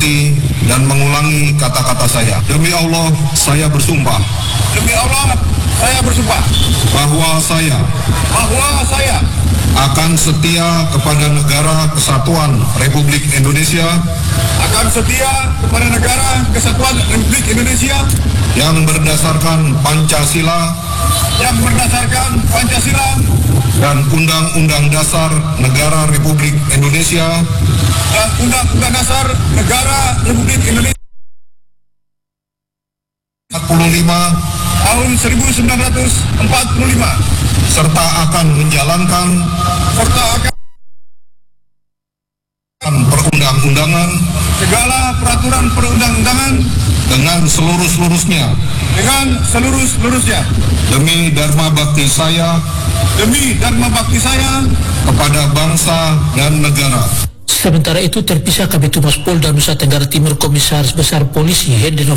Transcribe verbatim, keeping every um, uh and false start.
mengerti dan mengulangi kata-kata saya. Demi Allah, saya bersumpah. Demi Allah, saya bersumpah bahwa saya bahwa saya akan setia kepada negara kesatuan Republik Indonesia akan setia kepada negara kesatuan Republik Indonesia yang berdasarkan Pancasila yang berdasarkan Pancasila dan Undang-Undang Dasar Negara Republik Indonesia dan Undang-Undang Dasar Negara Republik Indonesia empat puluh lima tahun seribu sembilan ratus empat puluh lima serta akan menjalankan serta akan perundang-undangan segala peraturan perundang-undangan dengan seluruh-seluruhnya dengan seluruh-seluruhnya demi dharma bakti saya demi dharma bakti saya kepada bangsa dan negara. Sementara itu, terpisah Kabid Humas Polda Nusa Tenggara Timur Komisaris Besar Polisi Hendy